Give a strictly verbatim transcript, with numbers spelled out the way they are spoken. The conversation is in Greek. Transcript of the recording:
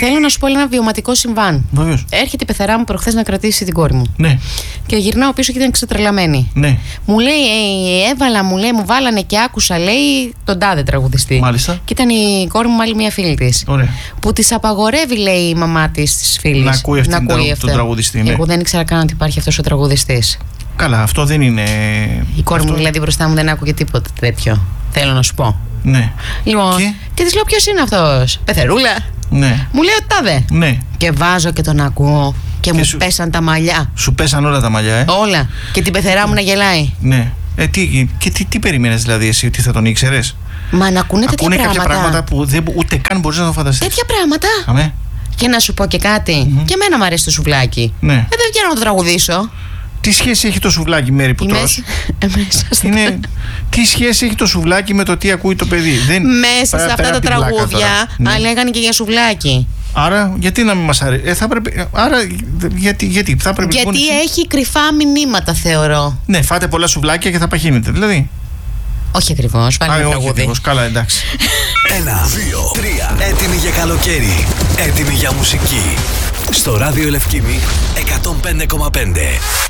θέλω να σου πω ένα βιωματικό συμβάν. Βεβαίως. Έρχεται η πεθερά μου προχθές να κρατήσει την κόρη μου. Ναι. Και γυρνάω πίσω και ήταν ξετρελαμένη. Ναι. Μου λέει, ε, έβαλα, μου λέει, μου βάλανε και άκουσα, λέει, τον τάδε τραγουδιστή. Μάλιστα. Και ήταν η κόρη μου, άλλη μια φίλη της. Ωραία. Που της απαγορεύει, λέει, η μαμά της της φίλης. Να ακούει αυτήν να ακούει τον τραγουδιστή. Ναι. Εγώ δεν ήξερα καν ότι υπάρχει αυτός ο τραγουδιστής. Καλά, αυτό δεν είναι. Η κόρη αυτό... μου, δηλαδή, μπροστά μου δεν άκουγε τίποτα τέτοιο. Θέλω να σου πω. Ναι. Λοιπόν, και, και της λέω, ποιος είναι αυτός, Πεθερούλα? Ναι. Μου λέει, ο τάδε. Ναι. Και βάζω και τον ακούω. Και, και μου σου... πέσαν τα μαλλιά. Σου πέσαν όλα τα μαλλιά, ε. Όλα. Και την πεθερά μου να γελάει. Ναι. Ε, τι, και τι, τι περίμενες δηλαδή εσύ, ότι θα τον ήξερες? Μα να ακούνε τέτοια πράγματα. Ακούνε κάποια πράγματα που δεν, ούτε καν μπορείς να το φανταστείς. Τέτοια πράγματα. Αμέ. Και να σου πω και κάτι. Mm-hmm. Και εμένα μου αρέσει το σουβλάκι. Ναι. Ε, δεν βγαίνω να το τραγουδήσω. Τι σχέση έχει το σουβλάκι, Μέρη, που τρως? Είναι... Τι σχέση έχει το σουβλάκι με το τι ακούει το παιδί? Δεν... Μέσα σε αυτά τα τραγούδια ναι. λέγανε και για σουβλάκι. Άρα, γιατί να μην μας αρέσει? Ε, θα πρέπει... Άρα, γιατί, γιατί, θα πρέπει γιατί λοιπόν, έχει κρυφά μηνύματα, θεωρώ. Ναι, φάτε πολλά σουβλάκια και θα παχύνετε, δηλαδή. Όχι ακριβώς, πάλι Α, με όχι τραγούδι. ακριβώς, καλά, εντάξει. Ένα, δύο, τρία. Έτοιμοι για καλοκαίρι. Έτοιμοι για μουσική. Στο ράδιο Λευκήμη εκατόν πέντε κόμμα πέντε.